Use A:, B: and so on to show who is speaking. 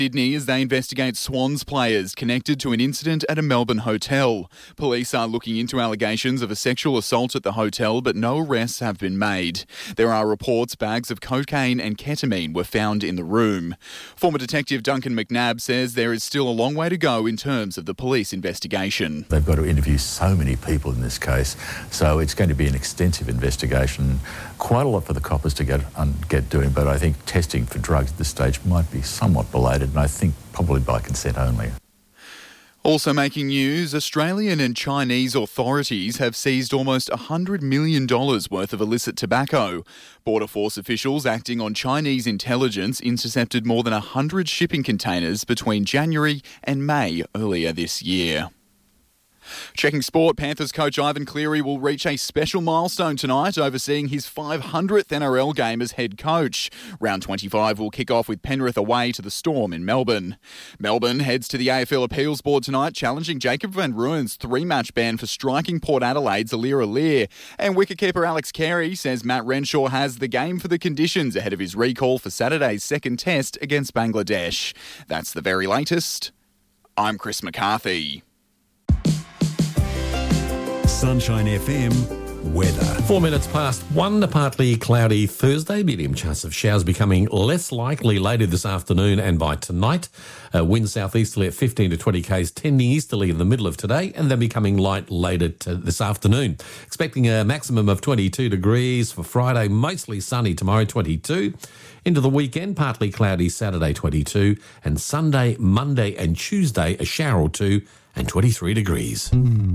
A: Sydney as they investigate Swans players connected to an incident at a Melbourne hotel. Police are looking into allegations of a sexual assault at the hotel, but no arrests have been made. There are reports bags of cocaine and ketamine were found in the room. Former Detective Duncan McNabb says there is still a long way to go in terms of the police investigation.
B: They've got to interview so many people in this case, so it's going to be an extensive investigation. Quite a lot for the coppers to get doing, but I think testing for drugs at this stage might be somewhat belated, and I think probably by consent only.
A: Also making news, Australian and Chinese authorities have seized almost $100 million worth of illicit tobacco. Border Force officials acting on Chinese intelligence intercepted more than 100 shipping containers between January and May earlier this year. Checking sport, Panthers coach Ivan Cleary will reach a special milestone tonight, overseeing his 500th NRL game as head coach. Round 25 will kick off with Penrith away to the Storm in Melbourne. Melbourne heads to the AFL Appeals Board tonight, challenging Jacob van Rooyen's 3-match ban for striking Port Adelaide's Aliir. And wicketkeeper Alex Carey says Matt Renshaw has the game for the conditions ahead of his recall for Saturday's second test against Bangladesh. That's the very latest. I'm Chris McCarthy.
C: Sunshine FM weather.
D: 4 minutes past 1, a partly cloudy Thursday. Medium chance of showers becoming less likely later this afternoon and by tonight. Wind southeasterly at 15 to 20 k's, tending easterly in the middle of today, and then becoming light later this afternoon. Expecting a maximum of 22 degrees for Friday, mostly sunny tomorrow, 22. Into the weekend, partly cloudy Saturday, 22, and Sunday, Monday and Tuesday, a shower or two and 23 degrees.